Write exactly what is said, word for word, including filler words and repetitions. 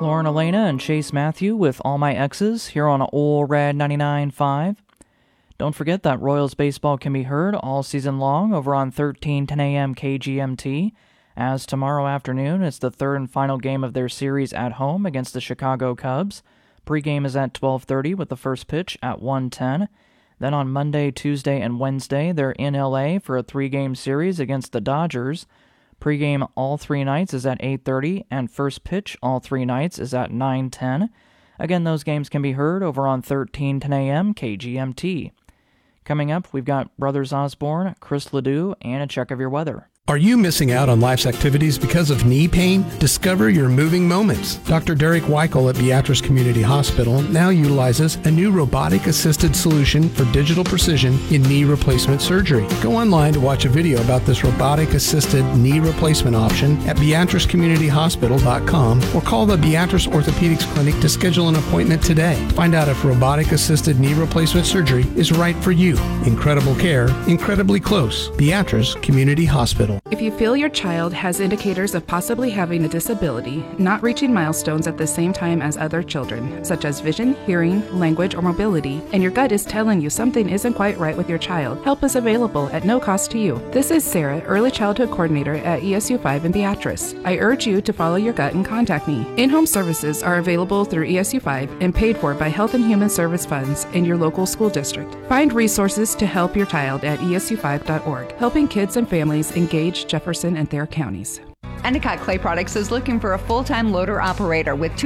Lauren Elena and Chase Matthew with All My Exes here on Ol' Red ninety-nine point five. Don't forget that Royals baseball can be heard all season long over on thirteen ten a.m. K G M T, as tomorrow afternoon it's the third and final game of their series at home against the Chicago Cubs. Pre-game is at twelve thirty with the first pitch at one ten. Then on Monday, Tuesday, and Wednesday, they're in L A for a three-game series against the Dodgers. Pre-game all three nights is at eight thirty, and first pitch all three nights is at nine ten. Again, those games can be heard over on thirteen ten a.m. K G M T. Coming up, we've got Brothers Osborne, Chris Ledoux, and a check of your weather. Are you missing out on life's activities because of knee pain? Discover your moving moments. Doctor Derek Weichel at Beatrice Community Hospital now utilizes a new robotic-assisted solution for digital precision in knee replacement surgery. Go online to watch a video about this robotic-assisted knee replacement option at beatrice community hospital dot com or call the Beatrice Orthopedics Clinic to schedule an appointment today. Find out if robotic-assisted knee replacement surgery is right for you. Incredible care, incredibly close. Beatrice Community Hospital. If you feel your child has indicators of possibly having a disability, not reaching milestones at the same time as other children, such as vision, hearing, language, or mobility, and your gut is telling you something isn't quite right with your child, help is available at no cost to you. This is Sarah, Early Childhood Coordinator at E S U five in Beatrice. I urge you to follow your gut and contact me. In-home services are available through E S U five and paid for by Health and Human Service funds in your local school district. Find resources to help your child at E S U five dot org, helping kids and families engage Jefferson and Thayer counties. Endicott Clay Products is looking for a full-time loader operator with two